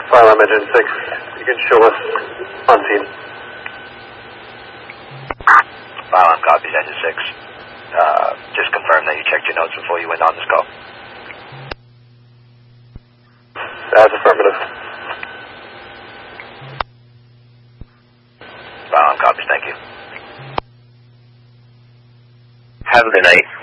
File Engine 6, you can show us on scene. File copies Engine 6. Just confirm that you checked your notes before you went on this call. That's affirmative. File copies, thank you. Have a good night.